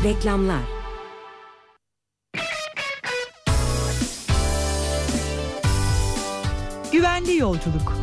Reklamlar. Güvenli yolculuk.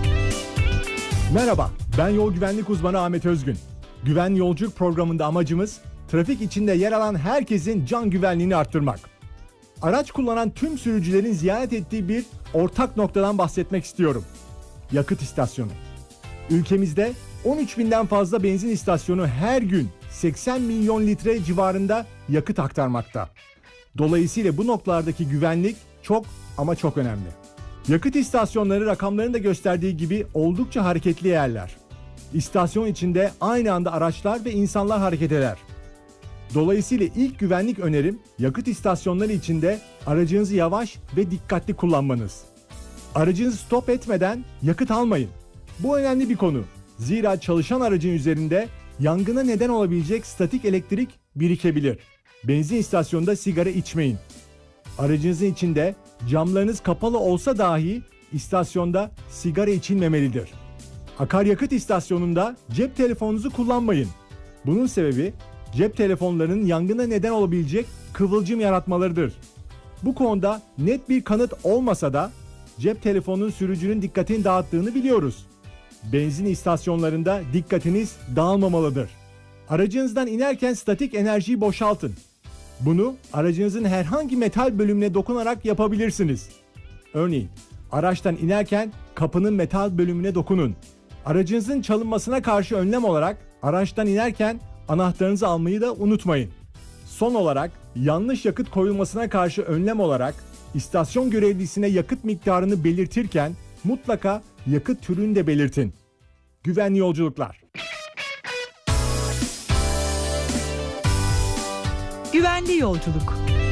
Merhaba, ben yol güvenlik uzmanı Ahmet Özgün. Güvenli yolculuk programında amacımız trafik içinde yer alan herkesin can güvenliğini arttırmak. Araç kullanan tüm sürücülerin ziyaret ettiği bir ortak noktadan bahsetmek istiyorum. Yakıt istasyonu. Ülkemizde 13.000'den fazla benzin istasyonu her gün 80 milyon litre civarında yakıt aktarmakta. Dolayısıyla bu noktalardaki güvenlik çok ama çok önemli. Yakıt istasyonları rakamların da gösterdiği gibi oldukça hareketli yerler. İstasyon içinde aynı anda araçlar ve insanlar hareket eder. Dolayısıyla ilk güvenlik önerim yakıt istasyonları içinde aracınızı yavaş ve dikkatli kullanmanız. Aracınızı stop etmeden yakıt almayın. Bu önemli bir konu. Zira çalışan aracın üzerinde yangına neden olabilecek statik elektrik birikebilir. Benzin istasyonunda sigara içmeyin. Aracınızın içinde camlarınız kapalı olsa dahi istasyonda sigara içilmemelidir. Akaryakıt istasyonunda cep telefonunuzu kullanmayın. Bunun sebebi cep telefonlarının yangına neden olabilecek kıvılcım yaratmalarıdır. Bu konuda net bir kanıt olmasa da cep telefonunun sürücünün dikkatini dağıttığını biliyoruz. Benzin istasyonlarında dikkatiniz dağılmamalıdır. Aracınızdan inerken statik enerjiyi boşaltın. Bunu aracınızın herhangi metal bölümüne dokunarak yapabilirsiniz. Örneğin araçtan inerken kapının metal bölümüne dokunun. Aracınızın çalınmasına karşı önlem olarak araçtan inerken anahtarınızı almayı da unutmayın. Son olarak yanlış yakıt koyulmasına karşı önlem olarak istasyon görevlisine yakıt miktarını belirtirken mutlaka yakıt türünü de belirtin. Güvenli yolculuklar. Güvenli yolculuk.